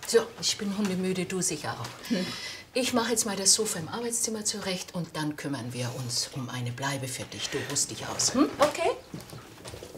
So, ich bin hundemüde, du sicher auch. Ich mache jetzt mal das Sofa im Arbeitszimmer zurecht und dann kümmern wir uns um eine Bleibe für dich. Du ruhst dich aus. Hm? Okay.